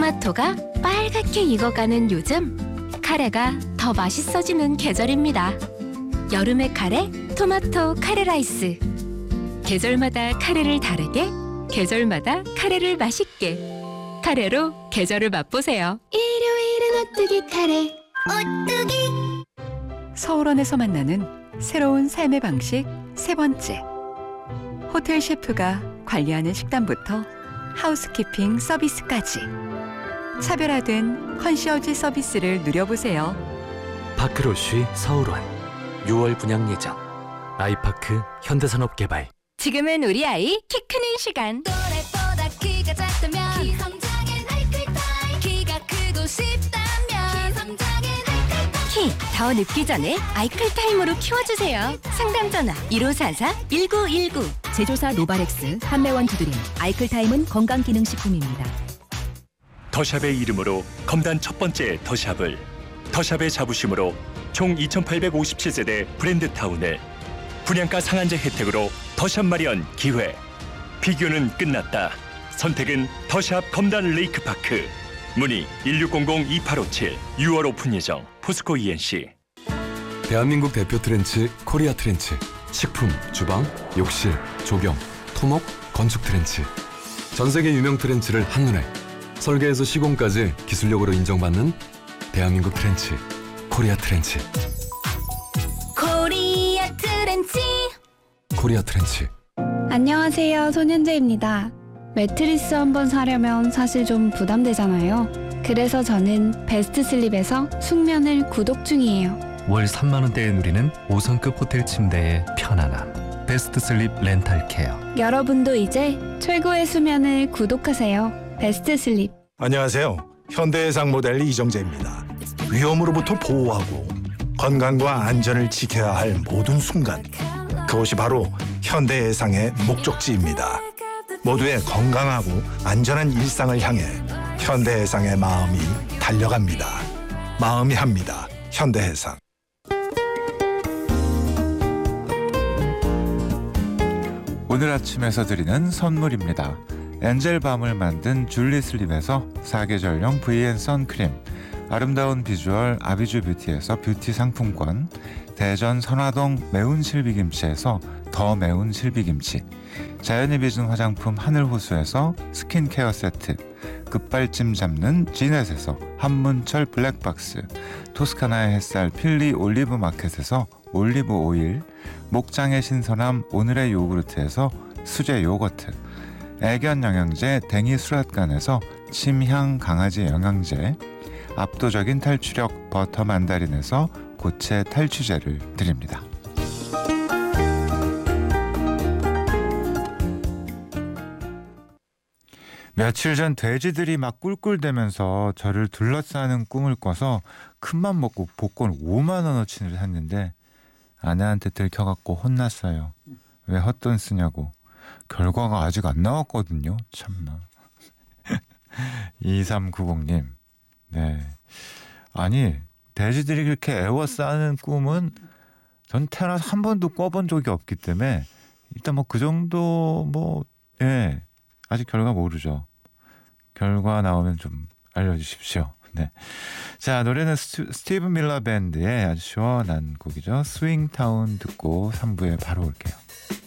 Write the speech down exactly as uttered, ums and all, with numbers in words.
토마토가 빨갛게 익어가는 요즘, 카레가 더 맛있어지는 계절입니다. 여름의 카레, 토마토 카레 라이스. 계절마다 카레를 다르게, 계절마다 카레를 맛있게. 카레로 계절을 맛보세요. 일요일은 오뚜기 카레. 오뚜기. 서울원에서 만나는 새로운 삶의 방식 세 번째. 호텔 셰프가 관리하는 식단부터 하우스키핑 서비스까지 차별화된 컨시어지 서비스를 누려보세요. 파크로쉬 서울원 유월 분양 예정. 아이파크 현대산업개발. 지금은 우리 아이 키 크는 시간. 또래보다 키가 작다면 키성장엔 아이클타임. 키가 크고 싶다면 키성장엔 아이클타임. 키 더 늙기 전에 아이클타임으로 키워주세요. 상담 전화 일오사사 일구일구. 제조사 노바렉스, 한매원 두드림, 아이클타임은 건강기능식품입니다. 더샵의 이름으로 검단 첫 번째 더샵을, 더샵의 자부심으로 총 이천팔백오십칠 세대 브랜드타운을, 분양가 상한제 혜택으로 더샵 마련 기회. 비교는 끝났다. 선택은 더샵 검단 레이크파크. 문의 일육공공 이팔오칠. 유월 오픈 예정. 포스코 이엔씨. 대한민국 대표 트렌치 코리아 트렌치. 식품, 주방, 욕실, 조경, 토목, 건축 트렌치. 전 세계 유명 트렌치를 한눈에 설계에서 시공까지 기술력으로 인정받는 대한민국 트렌치 코리아 트렌치. 코리아 트렌치. 코리아 트렌치. 안녕하세요, 손현재입니다. 매트리스 한번 사려면 사실 좀 부담되잖아요. 그래서 저는 베스트 슬립에서 숙면을 구독 중이에요. 월 삼만 원대에 누리는 오 성급 호텔 침대의 편안함. 베스트 슬립 렌탈 케어. 여러분도 이제 최고의 수면을 구독하세요. 베스트 슬립. 안녕하세요. 현대해상 모델 이정재입니다. 위험으로부터 보호하고 건강과 안전을 지켜야 할 모든 순간, 그것이 바로 현대해상의 목적지입니다. 모두의 건강하고 안전한 일상을 향해 현대해상의 마음이 달려갑니다. 마음이 합니다. 현대해상. 오늘 아침에서 드리는 선물입니다. 엔젤밤을 만든 줄리 슬립에서 사계절용 브이앤 선크림, 아름다운 비주얼 아비주 뷰티에서 뷰티 상품권, 대전 선화동 매운 실비김치에서 더 매운 실비김치, 자연이 빚은 화장품 하늘호수에서 스킨케어 세트, 급발진 잡는 지넷에서 한문철 블랙박스, 토스카나의 햇살 필리 올리브 마켓에서 올리브 오일, 목장의 신선함 오늘의 요구르트에서 수제 요거트, 애견 영양제 댕이 수락관에서 침향 강아지 영양제, 압도적인 탈취력 버터 만다린에서 고체 탈취제를 드립니다. 며칠 전 돼지들이 막 꿀꿀대면서 저를 둘러싸는 꿈을 꿔서 큰맘 먹고 복권 오만 원어치를 샀는데 아내한테 들켜갖고 혼났어요. 왜 헛돈 쓰냐고. 결과가 아직 안 나왔거든요. 참나. 이삼구공님. 네. 아니 돼지들이 그렇게 애워싸는 꿈은 전 태어나서 한 번도 꿔본 적이 없기 때문에 일단 뭐 그 정도 뭐 예. 아직 결과 모르죠. 결과 나오면 좀 알려주십시오. 네. 자, 노래는 스티, 스티브 밀러 밴드의 아주 시원한 곡이죠. 스윙타운 듣고 삼 부에 바로 올게요.